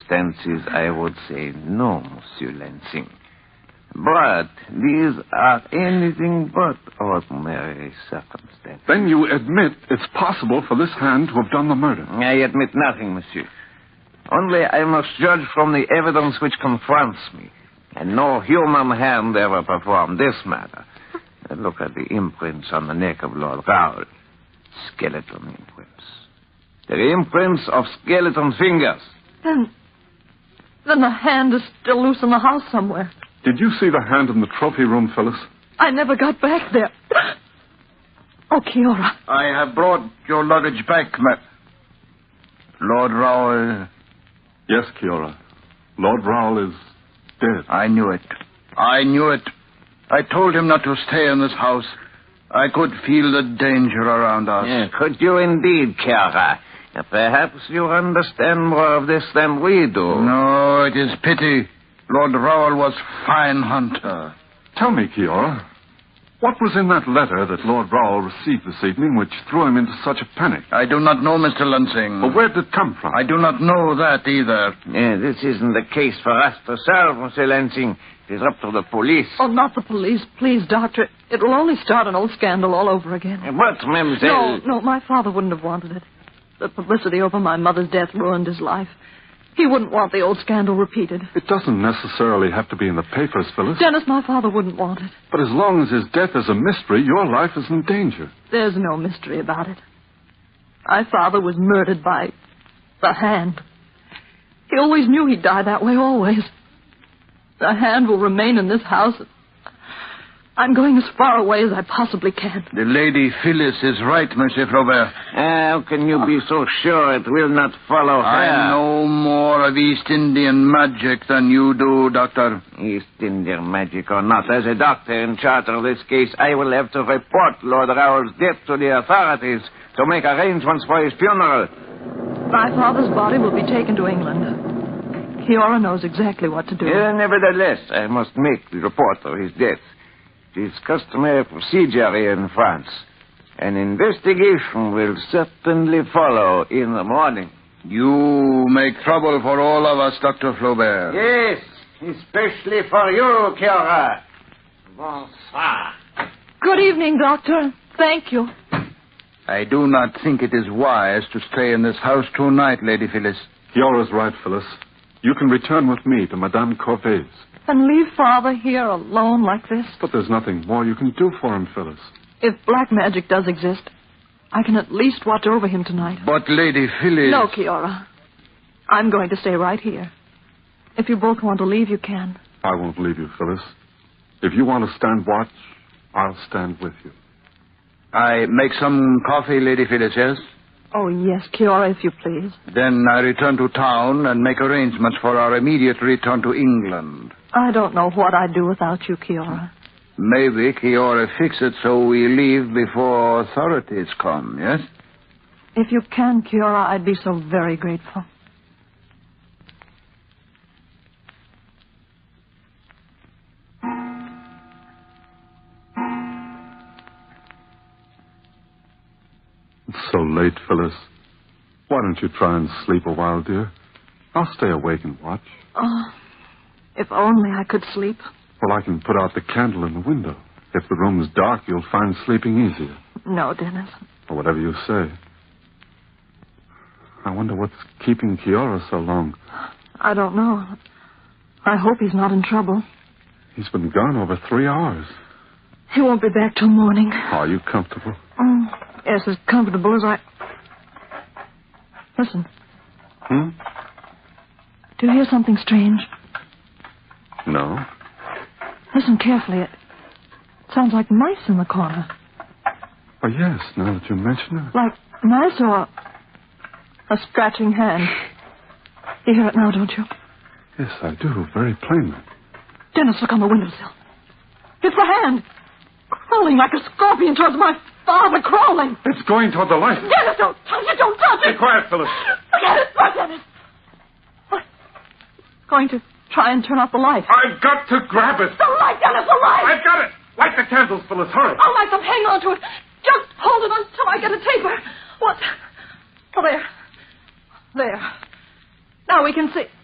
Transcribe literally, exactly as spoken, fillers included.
circumstances, I would say no, Monsieur Lansing. But these are anything but ordinary circumstances. Then you admit it's possible for this hand to have done the murder? I admit nothing, Monsieur. Only I must judge from the evidence which confronts me. And no human hand ever performed this murder. And look at the imprints on the neck of Lord Raoul. Skeleton imprints. They're imprints of skeleton fingers. Then, then the hand is still loose in the house somewhere. Did you see the hand in the trophy room, Phyllis? I never got back there. Oh, Kiora. I have brought your luggage back, Matt. Lord Raoul. Yes, Kiora. Lord Raoul is dead. I knew it. I knew it. I told him not to stay in this house. I could feel the danger around us. Yeah, could you indeed, Kiora? Perhaps you understand more of this than we do. No, it is pity. Lord Raoul was fine hunter. Tell me, Kiora, what was in that letter that Lord Raoul received this evening which threw him into such a panic? I do not know, Mister Lansing. But where did it come from? I do not know that either. Yeah, this isn't the case for us to solve, Monsieur Lansing. It is up to the police. Oh, not the police. Please, Doctor. It will only start an old scandal all over again. But, mademoiselle... No, no, my father wouldn't have wanted it. The publicity over my mother's death ruined his life. He wouldn't want the old scandal repeated. It doesn't necessarily have to be in the papers, Phyllis. Dennis, my father wouldn't want it. But as long as his death is a mystery, your life is in danger. There's no mystery about it. My father was murdered by the hand. He always knew he'd die that way, always. The hand will remain in this house. I'm going as far away as I possibly can. The Lady Phyllis is right, Monsieur Flaubert. How can you be so sure it will not follow her? I know more of East Indian magic than you do, Doctor. East Indian magic or not, as a doctor in charge of this case, I will have to report Lord Raoul's death to the authorities to make arrangements for his funeral. My father's body will be taken to England. Kiora knows exactly what to do. Yeah, nevertheless, I must make the report of his death. It is customary procedure here in France. An investigation will certainly follow in the morning. You make trouble for all of us, Doctor Flaubert. Yes, especially for you, Kiora. Bonsoir. Good evening, Doctor. Thank you. I do not think it is wise to stay in this house tonight, Lady Phyllis. Kiora's right, Phyllis. You can return with me to Madame Corvey's. And leave Father here alone like this? But there's nothing more you can do for him, Phyllis. If black magic does exist, I can at least watch over him tonight. But Lady Phyllis... No, Kiora. I'm going to stay right here. If you both want to leave, you can. I won't leave you, Phyllis. If you want to stand watch, I'll stand with you. I make some coffee, Lady Phyllis, yes? Oh, yes, Kiora, if you please. Then I return to town and make arrangements for our immediate return to England. I don't know what I'd do without you, Kiora. Maybe Kiora fix it so we leave before authorities come, yes? If you can, Kiora, I'd be so very grateful. It's so late, Phyllis. Why don't you try and sleep a while, dear? I'll stay awake and watch. Oh, if only I could sleep. Well, I can put out the candle in the window. If the room's dark, you'll find sleeping easier. No, Dennis. Or whatever you say. I wonder what's keeping Kiora so long. I don't know. I hope he's not in trouble. He's been gone over three hours. He won't be back till morning. Are you comfortable? Oh, yes, as comfortable as I... Listen. Hmm? Do you hear something strange? No. Listen carefully. It sounds like mice in the corner. Oh, yes, now that you mention it. Like mice or a scratching hand. You hear it now, don't you? Yes, I do, very plainly. Dennis, look on the windowsill. It's the hand. Crawling like a scorpion towards my father, crawling. It's going toward the light. Dennis, don't touch it, don't touch it. Be quiet, Phyllis. Look at it, look at it. What? Going to try and turn off the light. I've got to grab it. The light, Dennis, the light. I've got it. Light the candles, Phyllis, hurry. I'll light them, hang on to it. Just hold it until I get a taper. What? Oh, there. There. Now we can see.